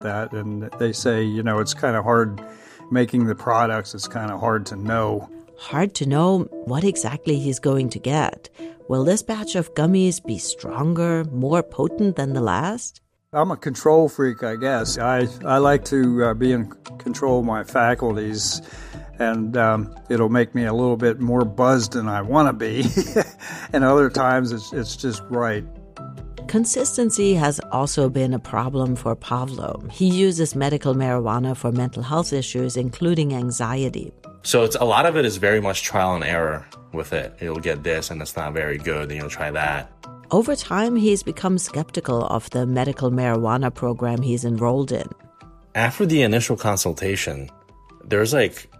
that. And they say, it's kind of hard making the products. It's kind of hard to know. Hard to know what exactly he's going to get. Will this batch of gummies be stronger, more potent than the last? I'm a control freak, I guess. I like to be in control of my faculties, and it'll make me a little bit more buzzed than I want to be. And other times it's just right. Consistency has also been a problem for Pavlo. He uses medical marijuana for mental health issues, including anxiety. So a lot of it is very much trial and error with it. You'll get this and it's not very good, then you'll try that. Over time, he's become skeptical of the medical marijuana program he's enrolled in. After the initial consultation, there's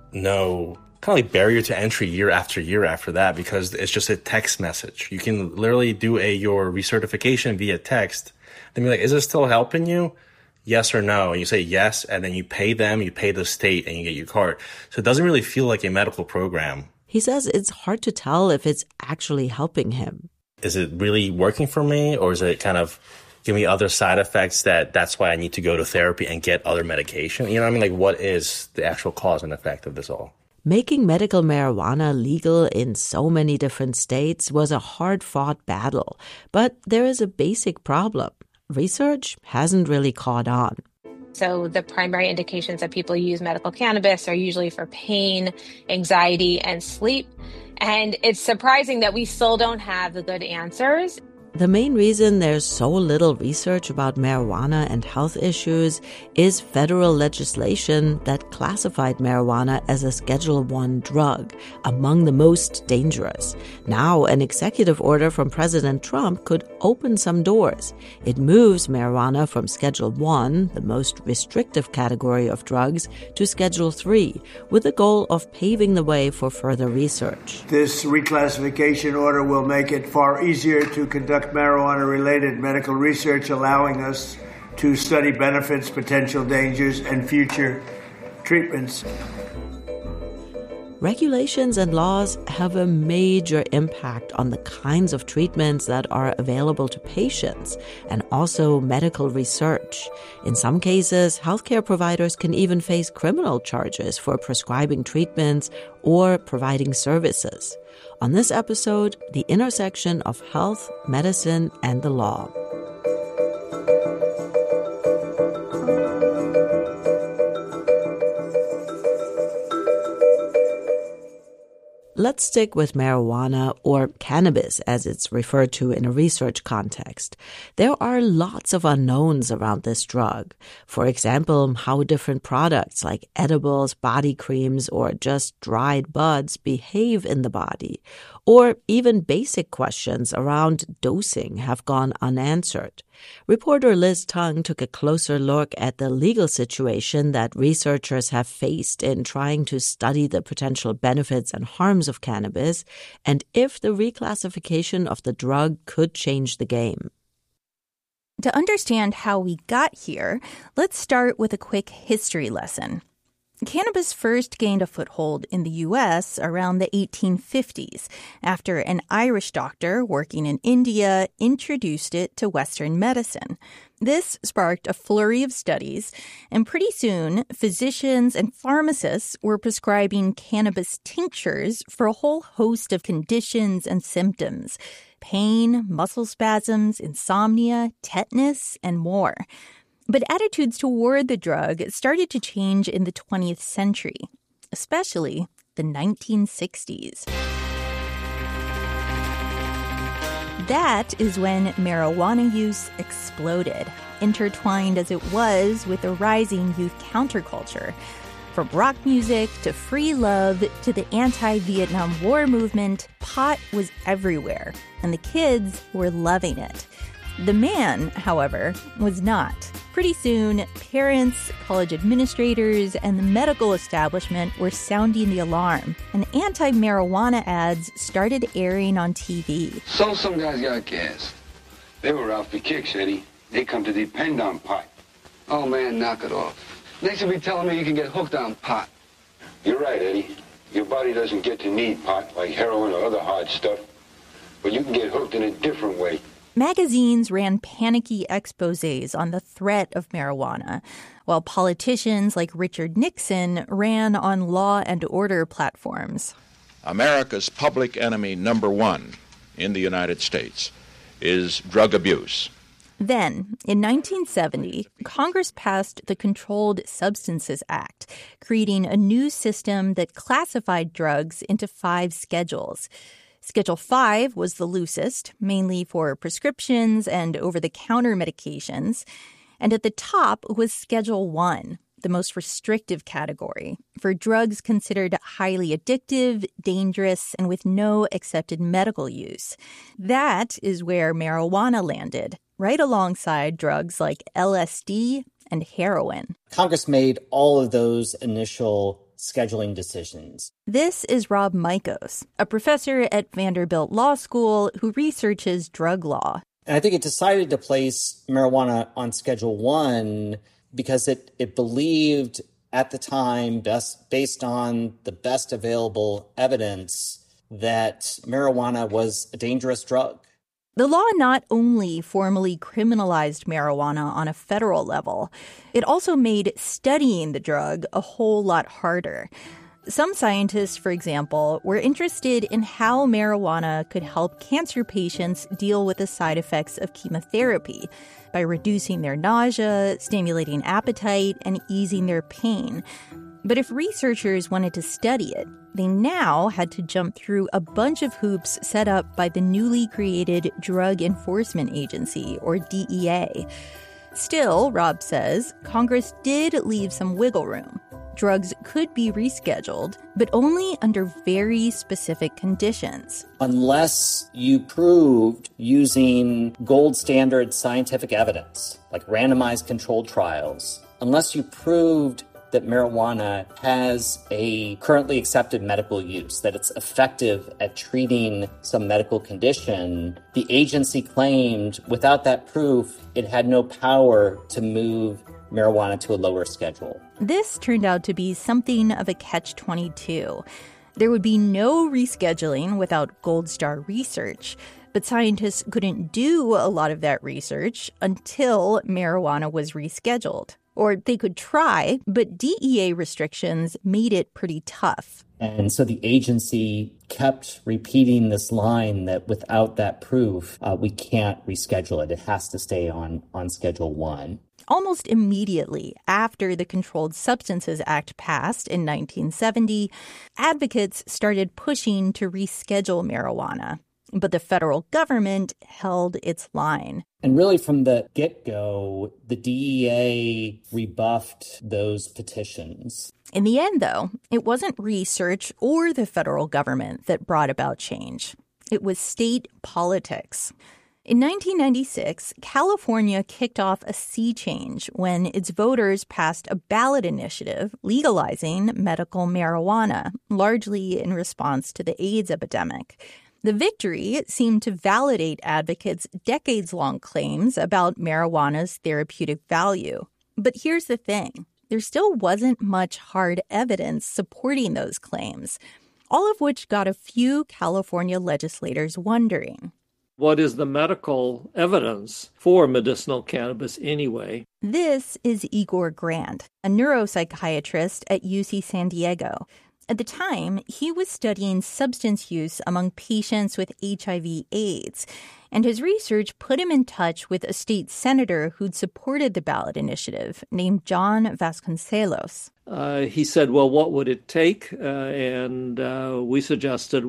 no kind of barrier to entry year after that, because it's just a text message. You can literally do your recertification via text. Then be like, is it still helping you? Yes or no. And you say yes, and then you pay them, you pay the state, and you get your card. So it doesn't really feel like a medical program. He says it's hard to tell if it's actually helping him. Is it really working for me, or is it kind of giving me other side effects that's why I need to go to therapy and get other medication? You know what I mean? What is the actual cause and effect of this all? Making medical marijuana legal in so many different states was a hard-fought battle. But there is a basic problem. Research hasn't really caught on. So the primary indications that people use medical cannabis are usually for pain, anxiety, and sleep. And it's surprising that we still don't have the good answers. The main reason there's so little research about marijuana and health issues is federal legislation that classified marijuana as a Schedule I drug, among the most dangerous. Now, an executive order from President Trump could open some doors. It moves marijuana from Schedule I, the most restrictive category of drugs, to Schedule III, with the goal of paving the way for further research. This reclassification order will make it far easier to conduct marijuana-related medical research, allowing us to study benefits, potential dangers, and future treatments. Regulations and laws have a major impact on the kinds of treatments that are available to patients and also medical research. In some cases, healthcare providers can even face criminal charges for prescribing treatments or providing services. On this episode, the intersection of health, medicine, and the law. Let's stick with marijuana, or cannabis as it's referred to in a research context. There are lots of unknowns around this drug. For example, how different products like edibles, body creams, or just dried buds behave in the body. Or even basic questions around dosing have gone unanswered. Reporter Liz Tung took a closer look at the legal situation that researchers have faced in trying to study the potential benefits and harms of cannabis, and if the reclassification of the drug could change the game. To understand how we got here, let's start with a quick history lesson. Cannabis first gained a foothold in the U.S. around the 1850s after an Irish doctor working in India introduced it to Western medicine. This sparked a flurry of studies, and pretty soon, physicians and pharmacists were prescribing cannabis tinctures for a whole host of conditions and symptoms: pain, muscle spasms, insomnia, tetanus, and more. But attitudes toward the drug started to change in the 20th century, especially the 1960s. That is when marijuana use exploded, intertwined as it was with a rising youth counterculture. From rock music to free love to the anti-Vietnam War movement, pot was everywhere, and the kids were loving it. The man, however, was not. Pretty soon, parents, college administrators, and the medical establishment were sounding the alarm, and anti-marijuana ads started airing on TV. So some guys got gas. They were out for kicks, Eddie. They come to depend on pot. Oh, man, knock it off. Next you'll be telling me you can get hooked on pot. You're right, Eddie. Your body doesn't get to need pot like heroin or other hard stuff. But you can get hooked in a different way. Magazines ran panicky exposés on the threat of marijuana, while politicians like Richard Nixon ran on law and order platforms. America's public enemy number one in the United States is drug abuse. Then, in 1970, Congress passed the Controlled Substances Act, creating a new system that classified drugs into 5 schedules. Schedule 5 was the loosest, mainly for prescriptions and over-the-counter medications. And at the top was Schedule 1, the most restrictive category, for drugs considered highly addictive, dangerous, and with no accepted medical use. That is where marijuana landed, right alongside drugs like LSD and heroin. Congress made all of those initial scheduling decisions. This is Rob Michos, a professor at Vanderbilt Law School who researches drug law. And I think it decided to place marijuana on Schedule 1 because it believed at the time, based on the best available evidence, that marijuana was a dangerous drug. The law not only formally criminalized marijuana on a federal level, it also made studying the drug a whole lot harder. Some scientists, for example, were interested in how marijuana could help cancer patients deal with the side effects of chemotherapy by reducing their nausea, stimulating appetite, and easing their pain. But if researchers wanted to study it, they now had to jump through a bunch of hoops set up by the newly created Drug Enforcement Agency, or DEA. Still, Rob says, Congress did leave some wiggle room. Drugs could be rescheduled, but only under very specific conditions. Unless you proved using gold standard scientific evidence, like randomized controlled trials, unless you proved that marijuana has a currently accepted medical use, that it's effective at treating some medical condition, the agency claimed without that proof, it had no power to move marijuana to a lower schedule. This turned out to be something of a catch-22. There would be no rescheduling without gold star research, but scientists couldn't do a lot of that research until marijuana was rescheduled. Or they could try, but DEA restrictions made it pretty tough. And so the agency kept repeating this line that without that proof, we can't reschedule it. It has to stay on Schedule 1. Almost immediately after the Controlled Substances Act passed in 1970, advocates started pushing to reschedule marijuana. But the federal government held its line. And really from the get-go, the DEA rebuffed those petitions. In the end, though, it wasn't research or the federal government that brought about change. It was state politics. In 1996, California kicked off a sea change when its voters passed a ballot initiative legalizing medical marijuana, largely in response to the AIDS epidemic. The victory seemed to validate advocates' decades-long claims about marijuana's therapeutic value. But here's the thing. There still wasn't much hard evidence supporting those claims, all of which got a few California legislators wondering. What is the medical evidence for medicinal cannabis anyway? This is Igor Grant, a neuropsychiatrist at UC San Diego. At the time, he was studying substance use among patients with HIV/AIDS, and his research put him in touch with a state senator who'd supported the ballot initiative, named John Vasconcellos. He said, well, what would it take? And we suggested,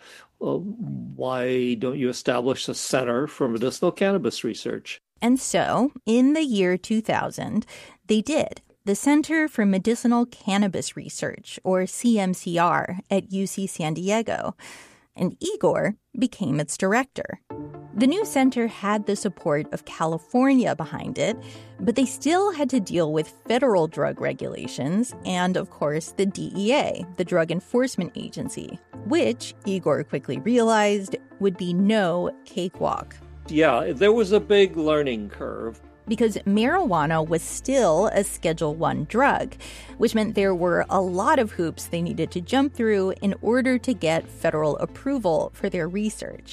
why don't you establish a center for medicinal cannabis research? And so, in the year 2000, they did. The Center for Medicinal Cannabis Research, or CMCR, at UC San Diego, and Igor became its director. The new center had the support of California behind it, but they still had to deal with federal drug regulations and, of course, the DEA, the Drug Enforcement Agency, which, Igor quickly realized, would be no cakewalk. Yeah, there was a big learning curve. Because marijuana was still a Schedule I drug, which meant there were a lot of hoops they needed to jump through in order to get federal approval for their research.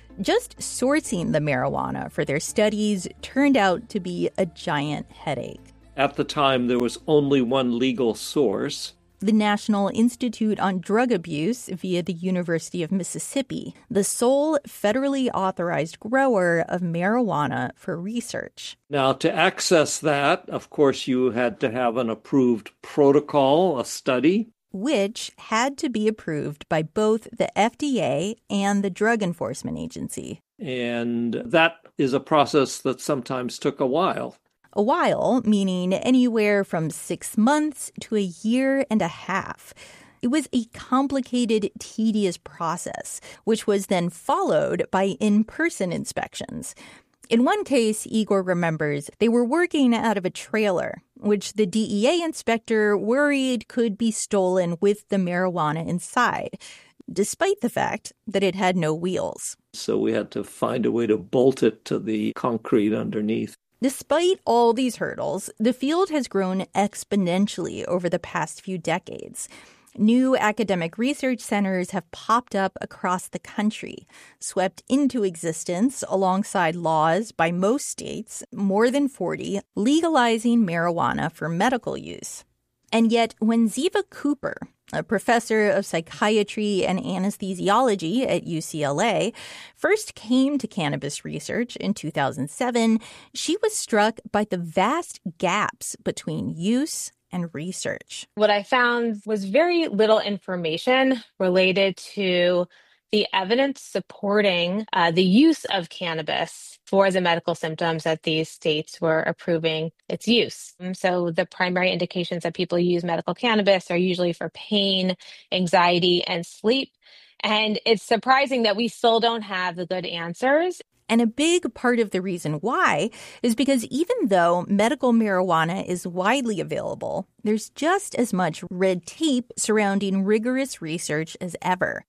Just sourcing the marijuana for their studies turned out to be a giant headache. At the time, there was only one legal source. The National Institute on Drug Abuse via the University of Mississippi, the sole federally authorized grower of marijuana for research. Now, to access that, of course, you had to have an approved protocol, a study, which had to be approved by both the FDA and the Drug Enforcement Agency. And that is a process that sometimes took a while. A while, meaning anywhere from 6 months to a year and a half. It was a complicated, tedious process, which was then followed by in-person inspections. In one case, Igor remembers, they were working out of a trailer, which the DEA inspector worried could be stolen with the marijuana inside, despite the fact that it had no wheels. So we had to find a way to bolt it to the concrete underneath. Despite all these hurdles, the field has grown exponentially over the past few decades. New academic research centers have popped up across the country, swept into existence alongside laws by most states, more than 40, legalizing marijuana for medical use. And yet, when Ziva Cooper, a professor of psychiatry and anesthesiology at UCLA, first came to cannabis research in 2007, she was struck by the vast gaps between use and research. What I found was very little information related to the evidence supporting the use of cannabis for the medical symptoms that these states were approving its use. So the primary indications that people use medical cannabis are usually for pain, anxiety, and sleep. And it's surprising that we still don't have the good answers. And a big part of the reason why is because even though medical marijuana is widely available, there's just as much red tape surrounding rigorous research as ever.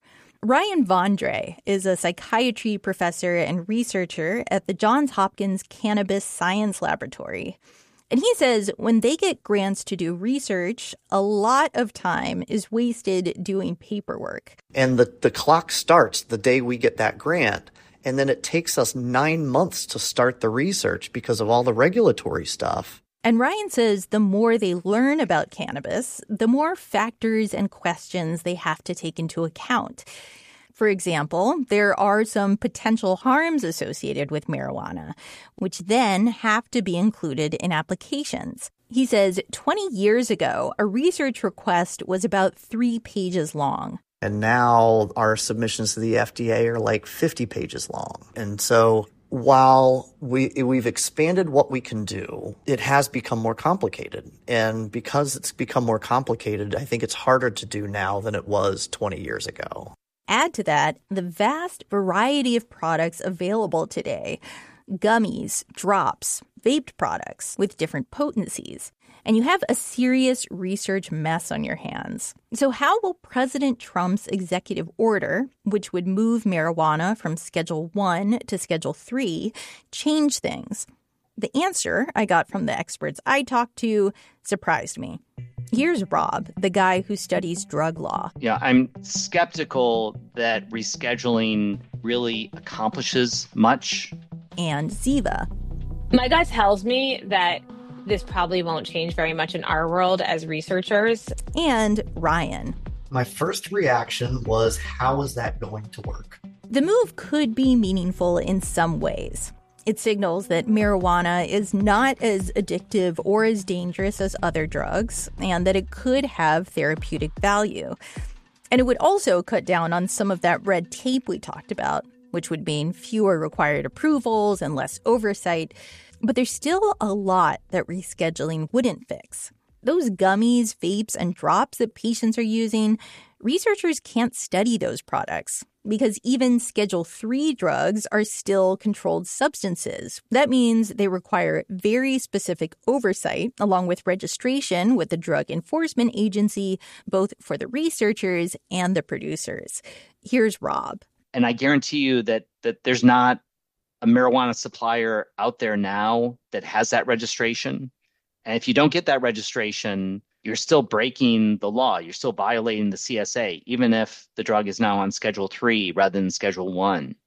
Ryan Vondre is a psychiatry professor and researcher at the Johns Hopkins Cannabis Science Laboratory. And he says when they get grants to do research, a lot of time is wasted doing paperwork. And the clock starts the day we get that grant. And then it takes us 9 months to start the research because of all the regulatory stuff. And Ryan says the more they learn about cannabis, the more factors and questions they have to take into account. For example, there are some potential harms associated with marijuana, which then have to be included in applications. He says 20 years ago, a research request was about 3 pages long. And now our submissions to the FDA are like 50 pages long. And so while we've expanded what we can do, it has become more complicated. And because it's become more complicated, I think it's harder to do now than it was 20 years ago. Add to that the vast variety of products available today. Gummies, drops, vaped products with different potencies. And you have a serious research mess on your hands. So how will President Trump's executive order, which would move marijuana from Schedule 1 to Schedule 3, change things? The answer I got from the experts I talked to surprised me. Here's Rob, the guy who studies drug law. Yeah, I'm skeptical that rescheduling really accomplishes much. And Ziva. My gut tells me that this probably won't change very much in our world as researchers. And Ryan. My first reaction was, how is that going to work? The move could be meaningful in some ways. It signals that marijuana is not as addictive or as dangerous as other drugs, and that it could have therapeutic value. And it would also cut down on some of that red tape we talked about, which would mean fewer required approvals and less oversight. But there's still a lot that rescheduling wouldn't fix. Those gummies, vapes, and drops that patients are using, researchers can't study those products because even Schedule 3 drugs are still controlled substances. That means they require very specific oversight along with registration with the Drug Enforcement Agency, both for the researchers and the producers. Here's Rob. And I guarantee you that there's not a marijuana supplier out there now that has that registration. And if you don't get that registration, you're still breaking the law. You're still violating the CSA, even if the drug is now on Schedule 3 rather than Schedule 1.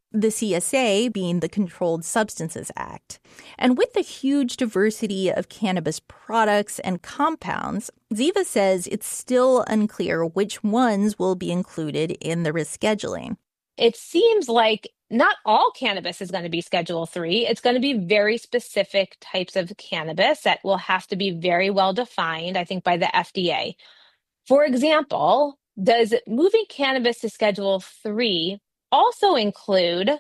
the CSA being the Controlled Substances Act. And with the huge diversity of cannabis products and compounds, Ziva says it's still unclear which ones will be included in the risk scheduling. It seems like not all cannabis is going to be Schedule 3. It's going to be very specific types of cannabis that will have to be very well defined, I think, by the FDA. For example, does moving cannabis to Schedule 3 also include,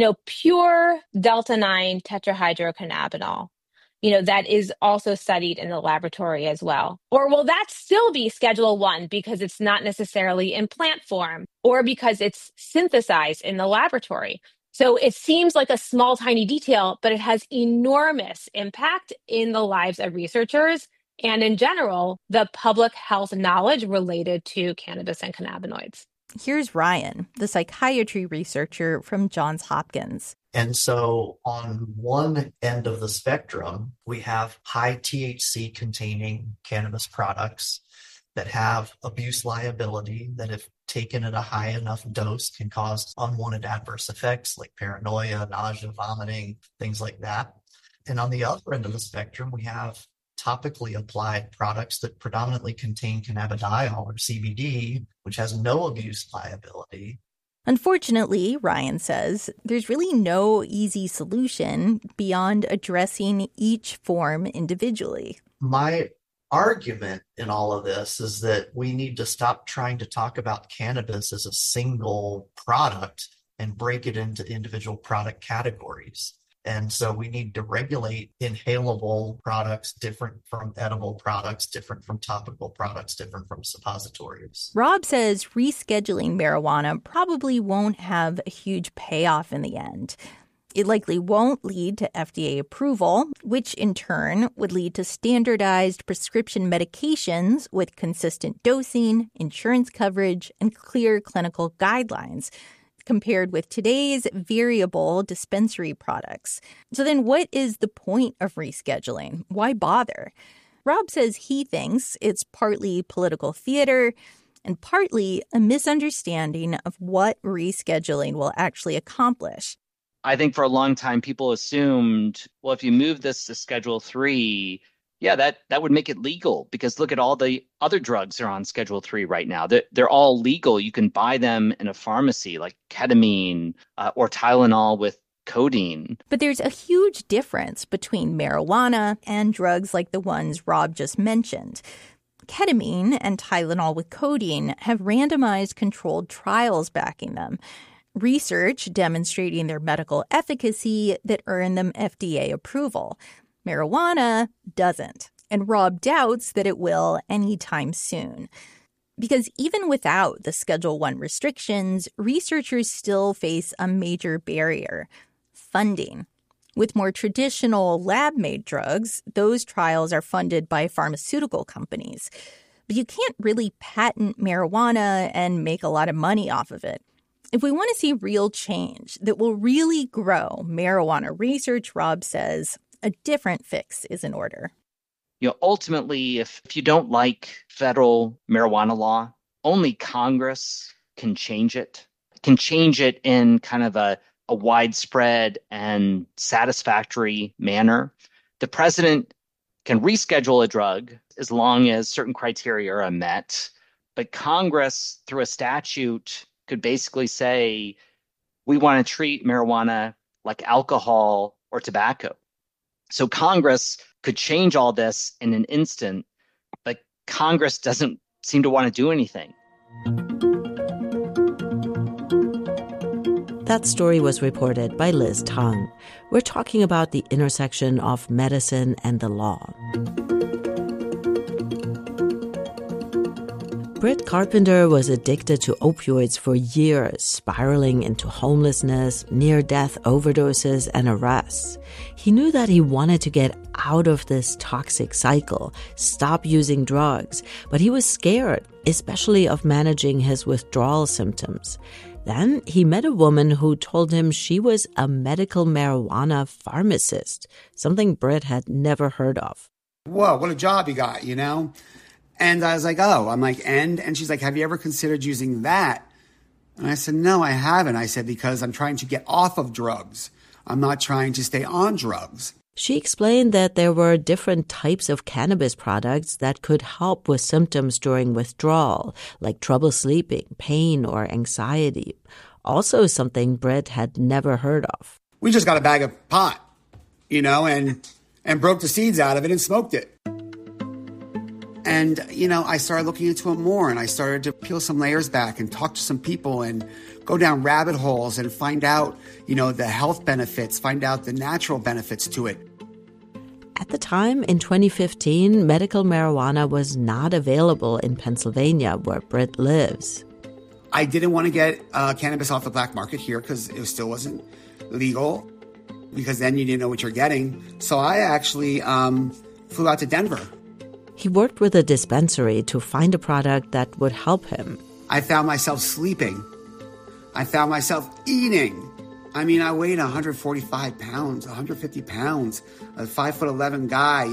pure Delta-9 tetrahydrocannabinol? That is also studied in the laboratory as well. Or will that still be Schedule 1 because it's not necessarily in plant form or because it's synthesized in the laboratory? So it seems like a small, tiny detail, but it has enormous impact in the lives of researchers and in general, the public health knowledge related to cannabis and cannabinoids. Here's Ryan, the psychiatry researcher from Johns Hopkins. And so on one end of the spectrum, we have high THC containing cannabis products that have abuse liability that if taken at a high enough dose can cause unwanted adverse effects like paranoia, nausea, vomiting, things like that. And on the other end of the spectrum, we have topically applied products that predominantly contain cannabidiol or CBD, which has no abuse liability. Unfortunately, Ryan says, there's really no easy solution beyond addressing each form individually. My argument in all of this is that we need to stop trying to talk about cannabis as a single product and break it into individual product categories. And so we need to regulate inhalable products different from edible products, different from topical products, different from suppositories. Rob says rescheduling marijuana probably won't have a huge payoff in the end. It likely won't lead to FDA approval, which in turn would lead to standardized prescription medications with consistent dosing, insurance coverage, and clear clinical guidelines, compared with today's variable dispensary products. So then what is the point of rescheduling? Why bother? Rob says he thinks it's partly political theater and partly a misunderstanding of what rescheduling will actually accomplish. I think for a long time, people assumed, well, if you move this to Schedule 3, that would make it legal because look at all the other drugs that are on Schedule 3 right now. They're all legal. You can buy them in a pharmacy like ketamine or Tylenol with codeine. But there's a huge difference between marijuana and drugs like the ones Rob just mentioned. Ketamine and Tylenol with codeine have randomized controlled trials backing them. Research demonstrating their medical efficacy that earn them FDA approval. Marijuana doesn't, and Rob doubts that it will anytime soon. Because even without the Schedule 1 restrictions, researchers still face a major barrier: funding. With more traditional lab-made drugs, those trials are funded by pharmaceutical companies. But you can't really patent marijuana and make a lot of money off of it. If we want to see real change that will really grow marijuana research, Rob says, a different fix is in order. Ultimately, if you don't like federal marijuana law, only Congress can change it. Can change it in kind of a widespread and satisfactory manner. The president can reschedule a drug as long as certain criteria are met. But Congress, through a statute, could basically say, we want to treat marijuana like alcohol or tobacco. So Congress could change all this in an instant, but Congress doesn't seem to want to do anything. That story was reported by Liz Tung. We're talking about the intersection of medicine and the law. Britt Carpenter was addicted to opioids for years, spiraling into homelessness, near-death overdoses, and arrests. He knew that he wanted to get out of this toxic cycle, stop using drugs, but he was scared, especially of managing his withdrawal symptoms. Then he met a woman who told him she was a medical marijuana pharmacist, something Britt had never heard of. Whoa, what a job you got, you know? And I was like, oh, I'm like, and she's like, have you ever considered using that And I said, no, I haven't. I said, because I'm trying to get off of drugs. I'm not trying to stay on drugs. She explained that there were different types of cannabis products that could help with symptoms during withdrawal, like trouble sleeping, pain, or anxiety. Also something Britt had never heard of. We just got a bag of pot, and broke the seeds out of it and smoked it. And, I started looking into it more, and I started to peel some layers back and talk to some people and go down rabbit holes and find out, the health benefits, find out the natural benefits to it. At the time, in 2015, medical marijuana was not available in Pennsylvania, where Britt lives. I didn't want to get cannabis off the black market here because it still wasn't legal, because then you didn't know what you're getting. So I actually flew out to Denver. He worked with a dispensary to find a product that would help him. I found myself sleeping. I found myself eating. I mean, I weighed 145 pounds, 150 pounds, a 5'11" guy,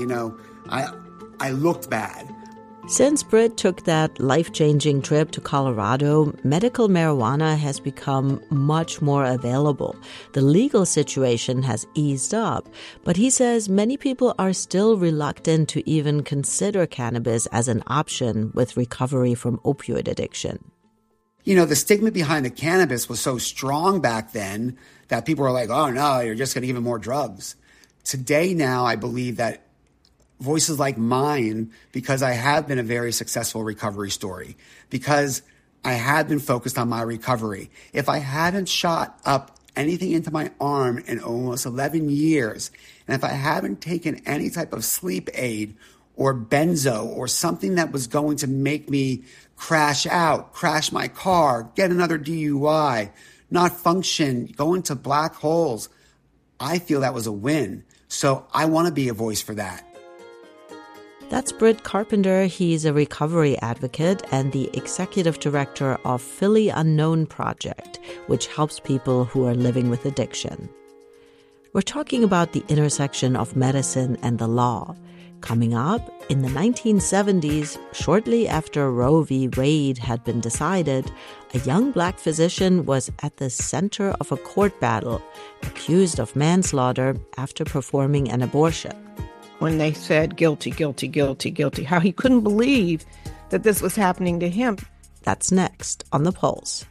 I looked bad. Since Britt took that life-changing trip to Colorado, medical marijuana has become much more available. The legal situation has eased up, but he says many people are still reluctant to even consider cannabis as an option with recovery from opioid addiction. The stigma behind the cannabis was so strong back then that people were like, oh no, you're just going to give him more drugs. Today now, I believe that voices like mine, because I have been a very successful recovery story, because I have been focused on my recovery. If I hadn't shot up anything into my arm in almost 11 years, and if I haven't taken any type of sleep aid or benzo or something that was going to make me crash out, crash my car, get another DUI, not function, go into black holes, I feel that was a win. So I want to be a voice for that. That's Britt Carpenter. He's a recovery advocate and the executive director of Philly Unknown Project, which helps people who are living with addiction. We're talking about the intersection of medicine and the law. Coming up, in the 1970s, shortly after Roe v. Wade had been decided, a young black physician was at the center of a court battle, accused of manslaughter after performing an abortion. When they said guilty, guilty, guilty, guilty, how he couldn't believe that this was happening to him. That's next on The Pulse.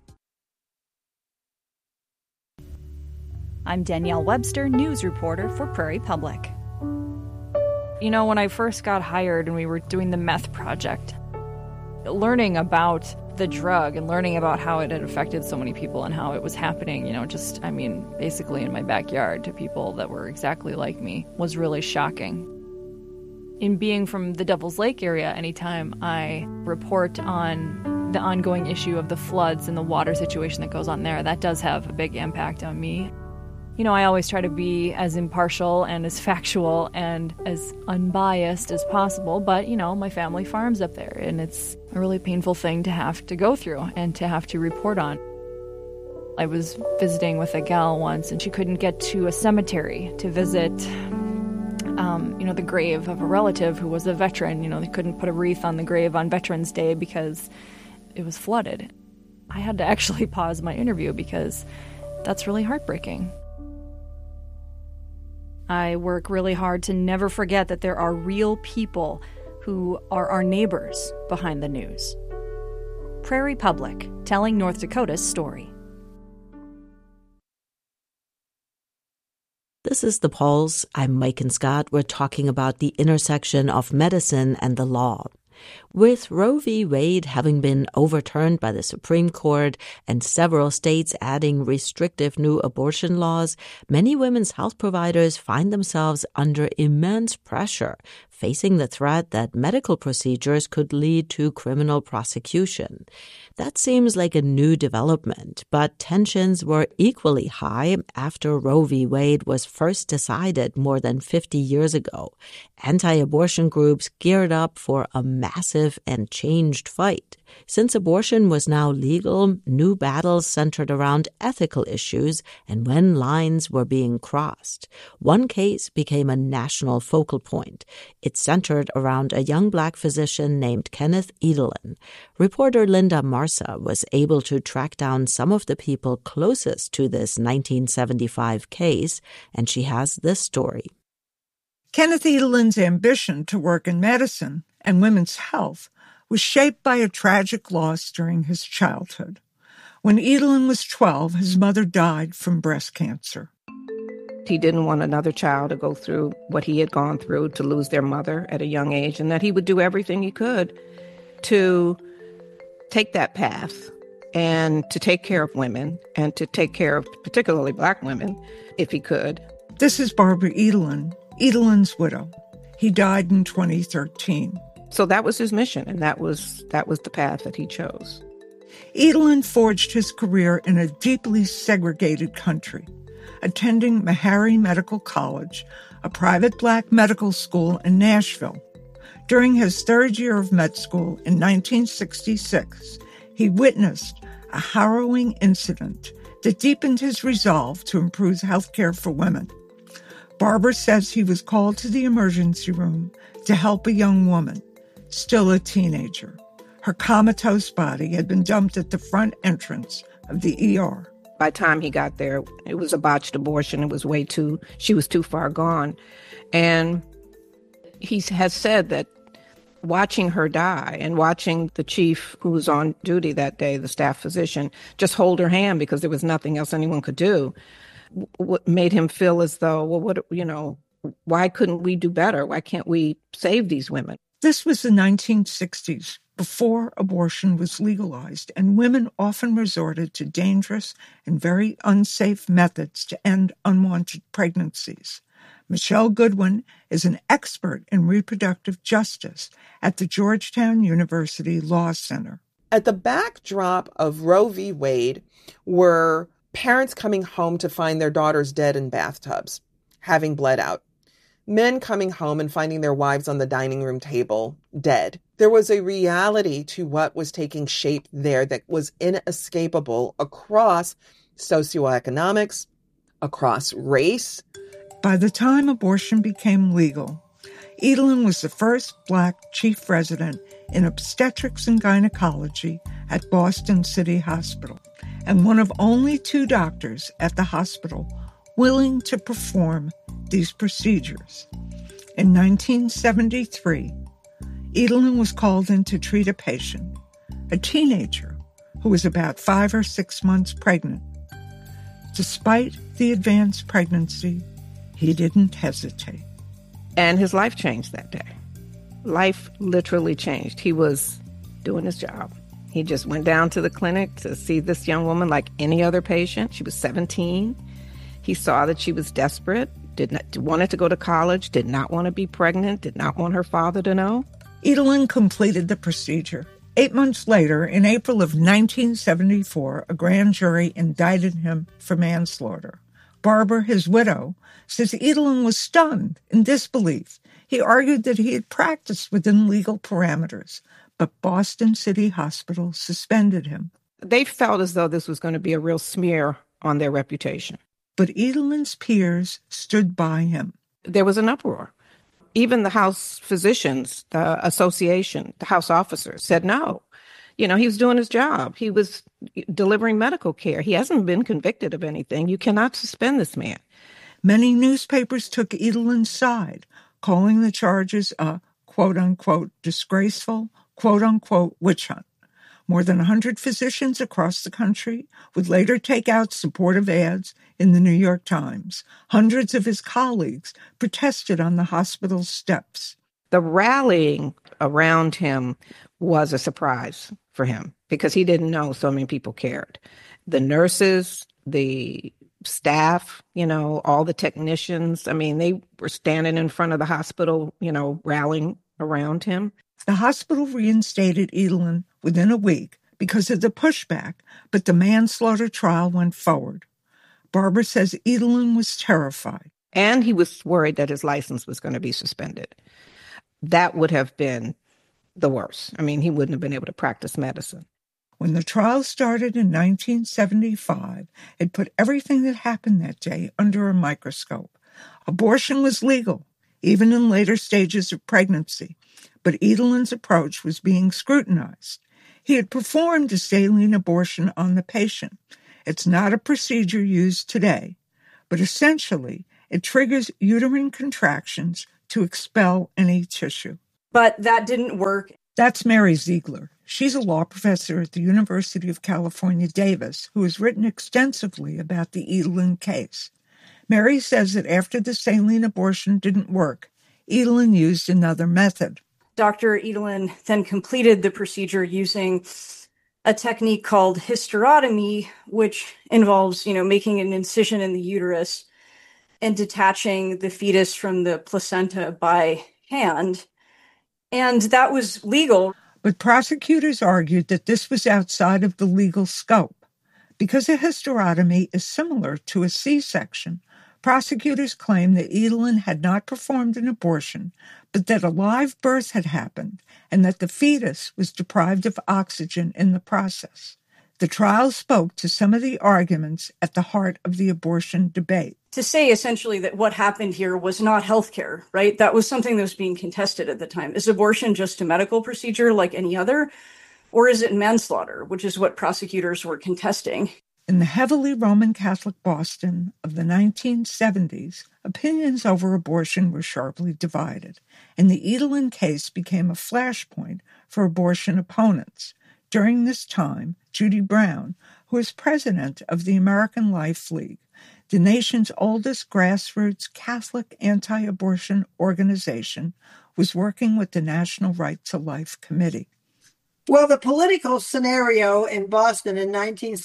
I'm Danielle Webster, news reporter for Prairie Public. When I first got hired and we were doing the meth project, learning about the drug and learning about how it had affected so many people and how it was happening, basically in my backyard to people that were exactly like me was really shocking. In being from the Devil's Lake area, anytime I report on the ongoing issue of the floods and the water situation that goes on there, that does have a big impact on me. I always try to be as impartial and as factual and as unbiased as possible, but, my family farms up there, and it's a really painful thing to have to go through and to have to report on. I was visiting with a gal once, and she couldn't get to a cemetery to visit, the grave of a relative who was a veteran. They couldn't put a wreath on the grave on Veterans Day because it was flooded. I had to actually pause my interview because that's really heartbreaking. I work really hard to never forget that there are real people who are our neighbors behind the news. Prairie Public, telling North Dakota's story. This is The Pulse. I'm Mike and Scott. We're talking about the intersection of medicine and the law. With Roe v. Wade having been overturned by the Supreme Court and several states adding restrictive new abortion laws, many women's health providers find themselves under immense pressure, facing the threat that medical procedures could lead to criminal prosecution. That seems like a new development, but tensions were equally high after Roe v. Wade was first decided more than 50 years ago. Anti-abortion groups geared up for a massive and changed fight. Since abortion was now legal, new battles centered around ethical issues and when lines were being crossed. One case became a national focal point. It centered around a young Black physician named Kenneth Edelin. Reporter Linda Marsa was able to track down some of the people closest to this 1975 case, and she has this story. Kenneth Edelin's ambition to work in medicine and women's health was shaped by a tragic loss during his childhood. When Edelin was 12, his mother died from breast cancer. He didn't want another child to go through what he had gone through, to lose their mother at a young age, and that he would do everything he could to take that path and to take care of women and to take care of particularly Black women, if he could. This is Barbara Edelin, Edelin's widow. He died in 2013. So that was his mission, and that was the path that he chose. Edelin forged his career in a deeply segregated country, attending Meharry Medical College, a private Black medical school in Nashville. During his third year of med school in 1966, he witnessed a harrowing incident that deepened his resolve to improve health care for women. Barbara says he was called to the emergency room to help a young woman, still a teenager. Her comatose body had been dumped at the front entrance of the ER. By the time he got there, it was a botched abortion. She was too far gone. And he has said that watching her die and watching the chief who was on duty that day, the staff physician, just hold her hand because there was nothing else anyone could do, what made him feel as though, why couldn't we do better? Why can't we save these women? This was the 1960s, before abortion was legalized, and women often resorted to dangerous and very unsafe methods to end unwanted pregnancies. Michelle Goodwin is an expert in reproductive justice at the Georgetown University Law Center. At the backdrop of Roe v. Wade were parents coming home to find their daughters dead in bathtubs, having bled out. Men coming home and finding their wives on the dining room table, dead. There was a reality to what was taking shape there that was inescapable across socioeconomics, across race. By the time abortion became legal, Edelin was the first Black chief resident in obstetrics and gynecology at Boston City Hospital, and one of only 2 doctors at the hospital willing to perform these procedures. In 1973, Edelin was called in to treat a patient, a teenager who was about 5 or 6 months pregnant. Despite the advanced pregnancy, he didn't hesitate. And his life changed that day. Life literally changed. He was doing his job. He just went down to the clinic to see this young woman like any other patient. She was 17. He saw that she was desperate, wanted to go to college, did not want to be pregnant, did not want her father to know. Edelin completed the procedure. 8 months later, in April of 1974, a grand jury indicted him for manslaughter. Barbara, his widow, says Edelin was stunned in disbelief. He argued that he had practiced within legal parameters, but Boston City Hospital suspended him. They felt as though this was going to be a real smear on their reputation. But Edelin's peers stood by him. There was an uproar. Even the House Physicians Association, the House officers, said no. He was doing his job. He was delivering medical care. He hasn't been convicted of anything. You cannot suspend this man. Many newspapers took Edelin's side, calling the charges a quote-unquote disgraceful, quote-unquote witch hunt. More than 100 physicians across the country would later take out supportive ads in the New York Times. Hundreds of his colleagues protested on the hospital steps. The rallying around him was a surprise for him because he didn't know so many people cared. The nurses, the staff, all the technicians, they were standing in front of the hospital, rallying around him. The hospital reinstated Edelin within a week because of the pushback, but the manslaughter trial went forward. Barbara says Edelin was terrified. And he was worried that his license was going to be suspended. That would have been the worse. I mean, he wouldn't have been able to practice medicine. When the trial started in 1975, it put everything that happened that day under a microscope. Abortion was legal, even in later stages of pregnancy, but Edelin's approach was being scrutinized. He had performed a saline abortion on the patient. It's not a procedure used today, but essentially it triggers uterine contractions to expel any tissue. But that didn't work. That's Mary Ziegler. She's a law professor at the University of California, Davis, who has written extensively about the Edelin case. Mary says that after the saline abortion didn't work, Edelin used another method. Dr. Edelin then completed the procedure using a technique called hysterotomy, which involves, making an incision in the uterus and detaching the fetus from the placenta by hand. And that was legal. But prosecutors argued that this was outside of the legal scope. Because a hysterotomy is similar to a C-section, prosecutors claimed that Edelin had not performed an abortion, but that a live birth had happened and that the fetus was deprived of oxygen in the process. The trial spoke to some of the arguments at the heart of the abortion debate. To say essentially that what happened here was not healthcare, right? That was something that was being contested at the time. Is abortion just a medical procedure like any other? Or is it manslaughter, which is what prosecutors were contesting? In the heavily Roman Catholic Boston of the 1970s, opinions over abortion were sharply divided, and the Edelin case became a flashpoint for abortion opponents. During this time, Judy Brown, who is president of the American Life League, the nation's oldest grassroots Catholic anti-abortion organization, was working with the National Right to Life Committee. Well, the political scenario in Boston in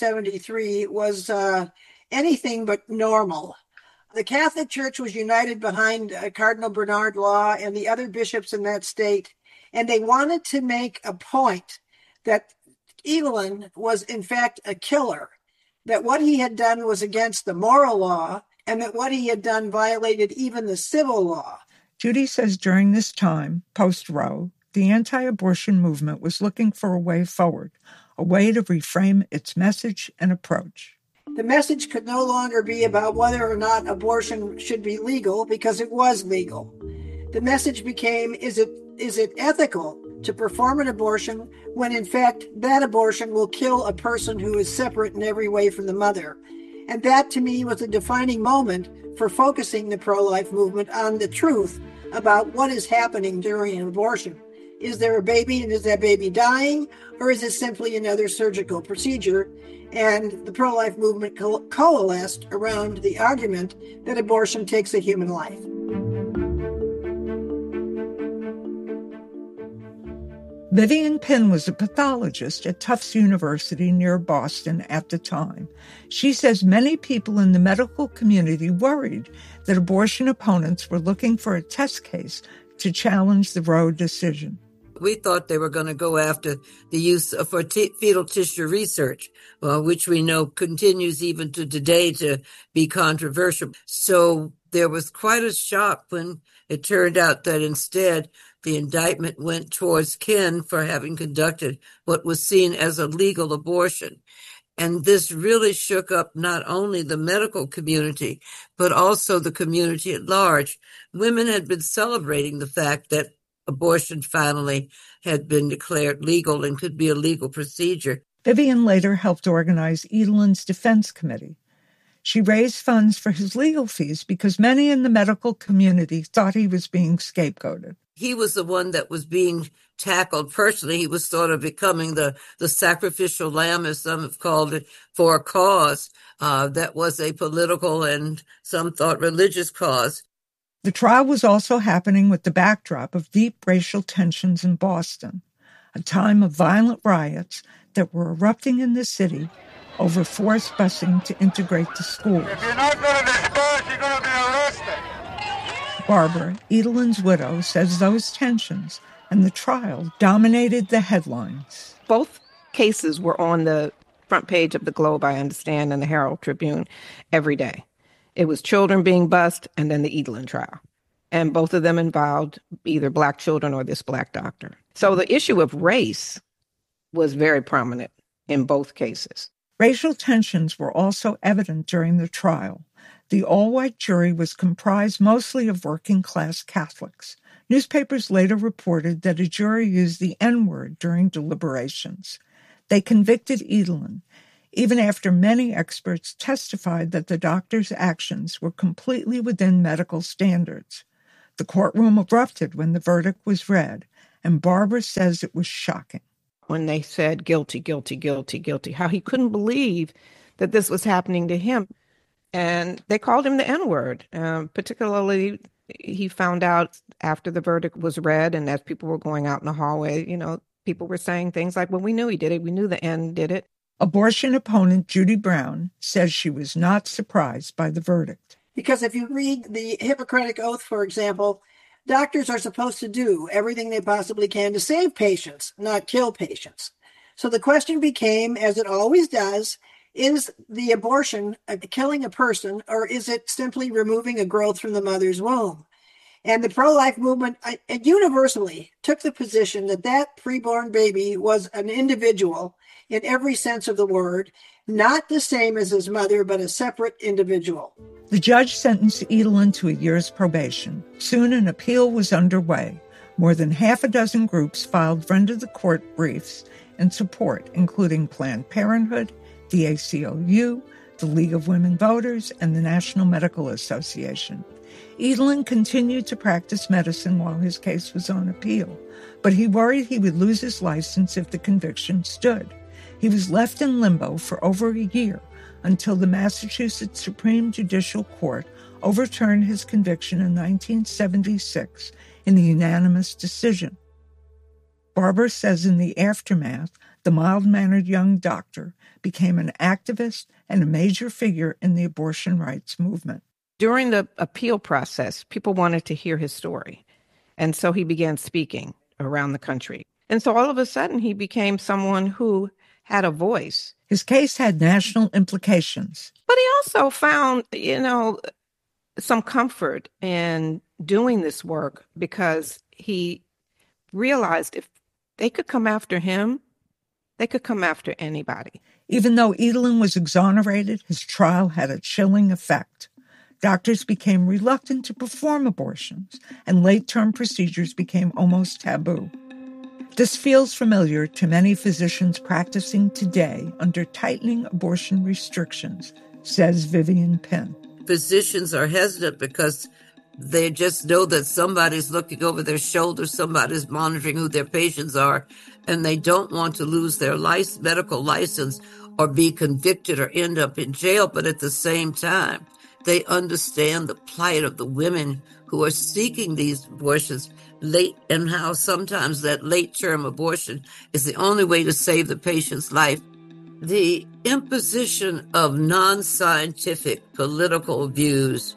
1973 was anything but normal. The Catholic Church was united behind Cardinal Bernard Law and the other bishops in that state, and they wanted to make a point that Edelin was in fact a killer, that what he had done was against the moral law, and that what he had done violated even the civil law. Judy says during this time, post-Roe, the anti-abortion movement was looking for a way forward, a way to reframe its message and approach. The message could no longer be about whether or not abortion should be legal, because it was legal. The message became, is it ethical to perform an abortion when in fact that abortion will kill a person who is separate in every way from the mother? And that to me was a defining moment for focusing the pro-life movement on the truth about what is happening during an abortion. Is there a baby, and is that baby dying, or is it simply another surgical procedure? And the pro-life movement coalesced around the argument that abortion takes a human life. Vivian Pinn was a pathologist at Tufts University near Boston at the time. She says many people in the medical community worried that abortion opponents were looking for a test case to challenge the Roe decision. We thought they were going to go after the use for fetal tissue research, which we know continues even to today to be controversial. So there was quite a shock when it turned out that instead the indictment went towards Ken for having conducted what was seen as a legal abortion. And this really shook up not only the medical community, but also the community at large. Women had been celebrating the fact that abortion finally had been declared legal and could be a legal procedure. Vivian later helped organize Edelin's defense committee. She raised funds for his legal fees because many in the medical community thought he was being scapegoated. He was the one that was being tackled personally. He was sort of becoming the sacrificial lamb, as some have called it, for a cause that was a political and some thought religious cause. The trial was also happening with the backdrop of deep racial tensions in Boston, a time of violent riots that were erupting in the city over forced busing to integrate the schools. If you're not going to disperse, you're going to be arrested. Barbara, Edelin's widow, says those tensions and the trial dominated the headlines. Both cases were on the front page of the Globe, I understand, and the Herald Tribune every day. It was children being bused and then the Edelin trial. And both of them involved either Black children or this Black doctor. So the issue of race was very prominent in both cases. Racial tensions were also evident during the trial. The all-white jury was comprised mostly of working-class Catholics. Newspapers later reported that a jury used the N-word during deliberations. They convicted Edelin, even after many experts testified that the doctor's actions were completely within medical standards. The courtroom erupted when the verdict was read, and Barbara says it was shocking. When they said guilty, guilty, guilty, guilty, how he couldn't believe that this was happening to him. And they called him the N-word. Particularly, he found out after the verdict was read and as people were going out in the hallway, people were saying things like, well, we knew he did it. We knew the N did it. Abortion opponent Judy Brown says she was not surprised by the verdict. Because if you read the Hippocratic Oath, for example, doctors are supposed to do everything they possibly can to save patients, not kill patients. So the question became, as it always does, is the abortion killing a person, or is it simply removing a growth from the mother's womb? And the pro-life movement universally took the position that that preborn baby was an individual in every sense of the word, not the same as his mother, but a separate individual. The judge sentenced Edelin to a year's probation. Soon an appeal was underway. More than half a dozen groups filed friend-of-the-court briefs in support, including Planned Parenthood, the ACLU, the League of Women Voters, and the National Medical Association. Edelin continued to practice medicine while his case was on appeal, but he worried he would lose his license if the conviction stood. He was left in limbo for over a year until the Massachusetts Supreme Judicial Court overturned his conviction in 1976 in a unanimous decision. Barbara says in the aftermath, the mild-mannered young doctor became an activist and a major figure in the abortion rights movement. During the appeal process, people wanted to hear his story. And so he began speaking around the country. And so all of a sudden, he became someone who had a voice. His case had national implications. But he also found, some comfort in doing this work because he realized if they could come after him, they could come after anybody. Even though Edelin was exonerated, his trial had a chilling effect. Doctors became reluctant to perform abortions, and late-term procedures became almost taboo. This feels familiar to many physicians practicing today under tightening abortion restrictions, says Vivian Penn. Physicians are hesitant because they just know that somebody's looking over their shoulder, somebody's monitoring who their patients are, and they don't want to lose their medical license or be convicted or end up in jail. But at the same time, they understand the plight of the women who are seeking these abortions late, and how sometimes that late-term abortion is the only way to save the patient's life. The imposition of non-scientific political views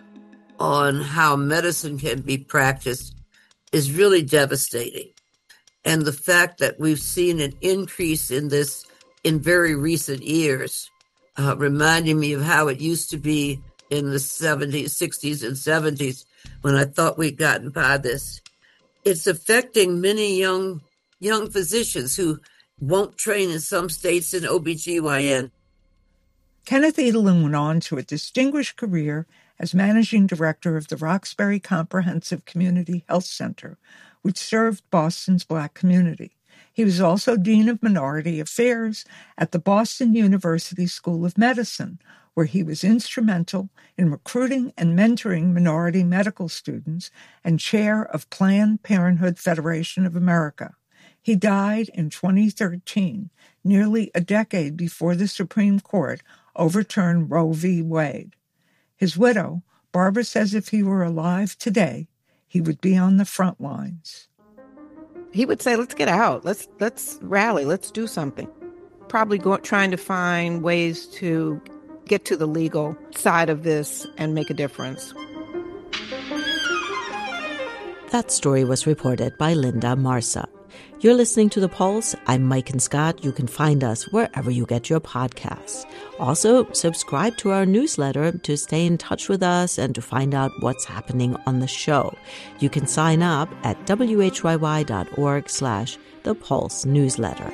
on how medicine can be practiced is really devastating. And the fact that we've seen an increase in this in very recent years, reminding me of how it used to be in the 70s, 60s, and 70s, when I thought we'd gotten by this. It's affecting many young physicians who won't train in some states in OBGYN. Kenneth Edelin went on to a distinguished career as managing director of the Roxbury Comprehensive Community Health Center, which served Boston's Black community. He was also Dean of Minority Affairs at the Boston University School of Medicine, where he was instrumental in recruiting and mentoring minority medical students and chair of Planned Parenthood Federation of America. He died in 2013, nearly a decade before the Supreme Court overturned Roe v. Wade. His widow, Barbara, says if he were alive today, he would be on the front lines. He would say, let's get out, let's rally, let's do something. Probably trying to find ways to get to the legal side of this and make a difference. That story was reported by Linda Marsa. You're listening to The Pulse. I'm Mike Scott. You can find us wherever you get your podcasts. Also, subscribe to our newsletter to stay in touch with us and to find out what's happening on the show. You can sign up at whyy.org/The Pulse newsletter.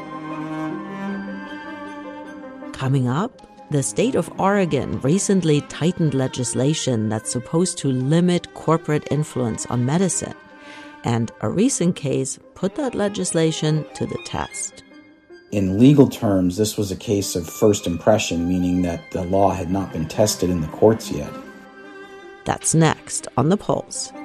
Coming up, the state of Oregon recently tightened legislation that's supposed to limit corporate influence on medicine. And a recent case put that legislation to the test. In legal terms, this was a case of first impression, meaning that the law had not been tested in the courts yet. That's next on The Pulse.